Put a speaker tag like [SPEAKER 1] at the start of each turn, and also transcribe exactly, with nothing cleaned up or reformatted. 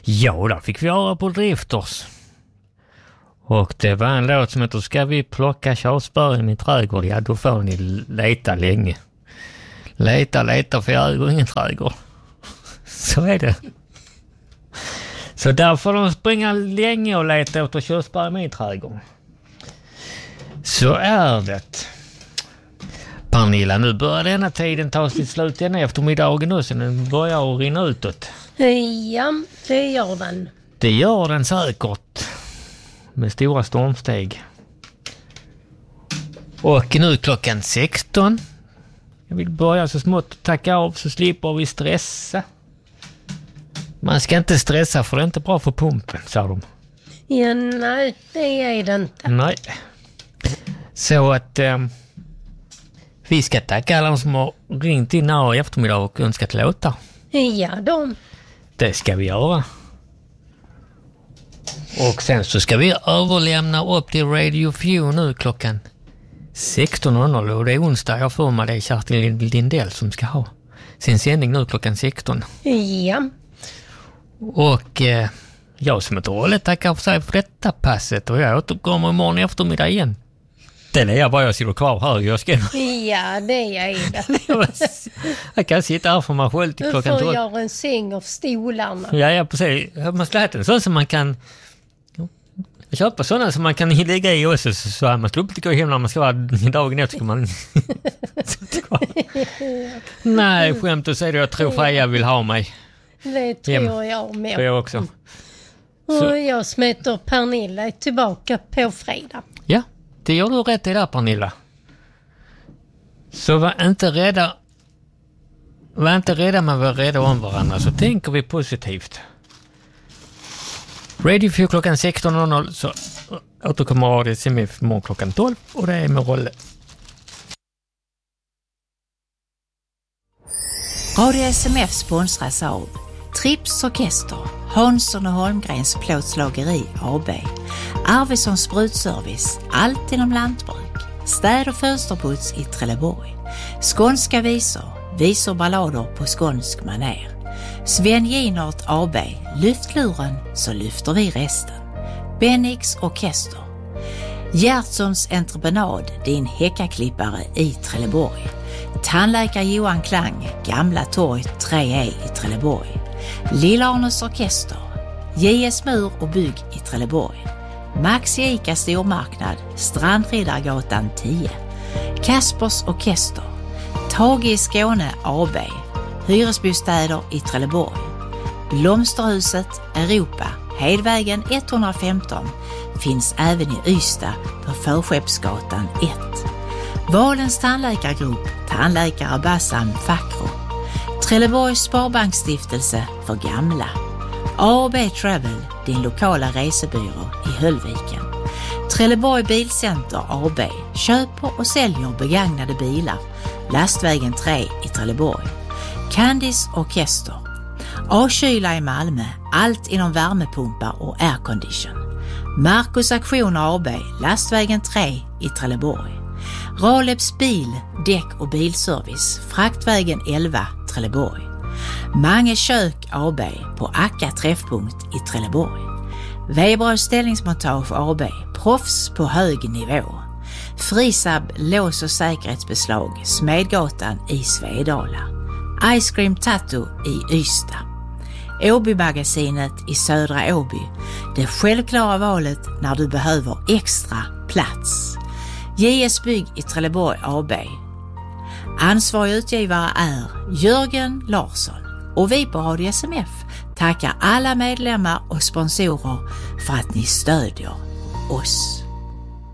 [SPEAKER 1] Ja, där fick vi höra på Drifters. Och det var en låt som heter Ska vi plocka körsbär i min trädgård? Ja, då får ni leta länge. Leta, leta, för jag äger ingen trädgård. Så är det. Så där får de springa länge och leta efter körsbär i min trädgård. Så är det. Pernilla, nu börjar denna tiden ta sitt slut igen eftermiddagen nu, så den börjar att rinna utåt.
[SPEAKER 2] Ja, det gör den.
[SPEAKER 1] Det gör den säkert. Med stora stormsteg. Och nu klockan sexton. Jag vill börja så smått och tacka av, så slipper vi stressa. Man ska inte stressa, för det är inte bra för pumpen, sa de.
[SPEAKER 2] Ja, nej, det är det inte.
[SPEAKER 1] Nej. Så att eh, vi ska tacka alla som har ringt in här i eftermiddag och önskat låtar.
[SPEAKER 2] Ja, de.
[SPEAKER 1] Det ska vi göra. Och sen så ska vi överlämna upp till Radio Few nu klockan sexton och det är onsdag. Jag får med det Kerstin Lindell som ska ha sin sändning nu klockan sexton.
[SPEAKER 2] Ja.
[SPEAKER 1] Och eh, jag som heter Olle tackar för sig för detta passet, och jag återkommer imorgon eftermiddag igen. Det är jag bara jag sitter kvar här. Jag ska...
[SPEAKER 2] Ja, det är det.
[SPEAKER 1] Jag kan sitta här för mig själv till klockan tolv.
[SPEAKER 2] Du får göra en säng av stolarna.
[SPEAKER 1] Ja, ja, precis. Man ska äta en sån som man kan... Köpa sådana som man kan lägga i också, så, så här man ska upp till gå hem när man ska vara dagen efter. Ska man... Nej, skämt att säga det. Jag tror Freja vill ha mig.
[SPEAKER 2] Det tror hem. Jag med.
[SPEAKER 1] För jag också.
[SPEAKER 2] Så. Och jag smätter Pernilla tillbaka på fredag.
[SPEAKER 1] Ja, det gör du rätt i där, Pernilla. Så var inte rädda. Var inte rädda, men var rädda om varandra, så tänker vi positivt. Radio fyra klockan sexton så återkommer Radio S M F morgon klockan tolv, och det är med Rolle.
[SPEAKER 3] Radio S M F sponsras av Trips Orkester, Hansson och Holmgrens plåtslageri A B, Arvidsson Sprutservice, allt inom lantbruk, städ- och fönsterputs i Trelleborg, skånska visor, visor ballader på skånsk maner. Sven Ginart A B, lyft luren så lyfter vi resten. Bennix Orkester. Gertsons entreprenad, din häckaklippare i Trelleborg. Tandläkare Johan Klang, Gamla Torg tre E i Trelleborg. Lillarnes Orkester. J S Mur och bygg i Trelleborg. Max Ica stormarknad, Strandriddargatan tio. Kaspers Orkester. Tage i Skåne A B. Hyresbostäder i Trelleborg. Blomsterhuset Europa, Hedvägen etthundrafemton, finns även i Ystad på Förskeppsgatan ett. Valens tandläkargrupp, tandläkare Bassam Fakro. Trelleborgs Sparbanksstiftelse för gamla. A och B Travel, din lokala resebyrå i Höllviken. Trelleborg Bilcenter A B, köper och säljer begagnade bilar. Lastvägen tre i Trelleborg. Candice Orkester. A-kyla i Malmö, allt inom värmepumpar och aircondition. Marcus Aktioner A B, Lastvägen tre i Trelleborg. Raleps bil, däck och bilservice, Fraktvägen elva, Trelleborg. Mange kök A B på Akka träffpunkt i Trelleborg. Weber ställningsmontage A B, proffs på hög nivå. Frisab lås- och säkerhetsbeslag, Smedgatan i Svedala. Ice Cream Tattoo i Ystad. Åby-magasinet i Södra Åby. Det självklara valet när du behöver extra plats. J S Bygg i Trelleborg A B. Ansvarig utgivare är Jörgen Larsson. Och vi på Radio S M F tackar alla medlemmar och sponsorer för att ni stödjer oss.